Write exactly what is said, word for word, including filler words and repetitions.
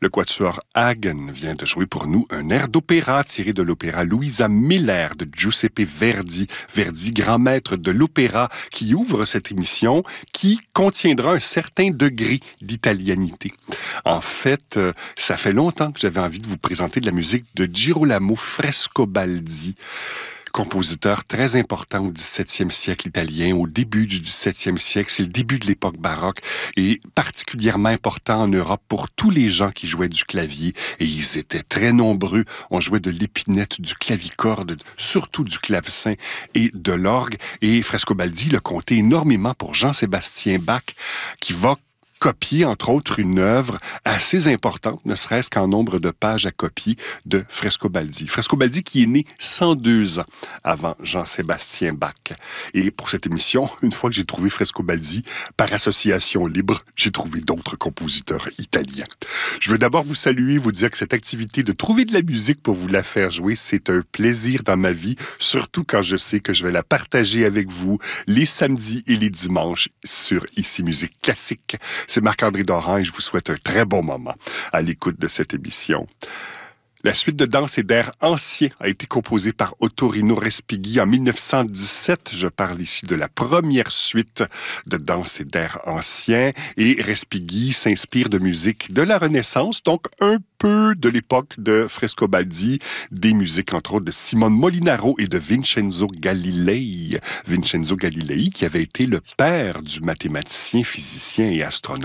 Le quatuor Hagen vient de jouer pour nous un air d'opéra tiré de l'opéra Luisa Miller de Giuseppe Verdi. Verdi, grand maître de l'opéra, qui ouvre cette émission, qui contiendra un certain degré d'italianité. En fait, euh, ça fait longtemps que j'avais envie de vous présenter de la musique de Girolamo Frescobaldi, compositeur très important au dix-septième siècle italien, au début du dix-septième siècle. C'est le début de l'époque baroque et particulièrement important en Europe pour tous les gens qui jouaient du clavier. Et ils étaient très nombreux. On jouait de l'épinette, du clavicorde, surtout du clavecin et de l'orgue. Et Frescobaldi le comptait énormément pour Jean-Sébastien Bach, qui va copier, entre autres, une œuvre assez importante, ne serait-ce qu'en nombre de pages à copier, de Frescobaldi. Frescobaldi qui est né cent deux ans avant Jean-Sébastien Bach. Et pour cette émission, une fois que j'ai trouvé Frescobaldi, par association libre, j'ai trouvé d'autres compositeurs italiens. Je veux d'abord vous saluer, vous dire que cette activité de trouver de la musique pour vous la faire jouer, c'est un plaisir dans ma vie, surtout quand je sais que je vais la partager avec vous les samedis et les dimanches sur Ici Musique Classique. C'est Marc-André Doran et je vous souhaite un très bon moment à l'écoute de cette émission. La suite de danse et d'air ancien a été composée par Ottorino Respighi en mille neuf cent dix-sept. Je parle ici de la première suite de danse et d'air ancien. Et Respighi s'inspire de musique de la Renaissance, donc un peu de l'époque de Frescobaldi, des musiques entre autres de Simone Molinaro et de Vincenzo Galilei. Vincenzo Galilei qui avait été le père du mathématicien, physicien et astronome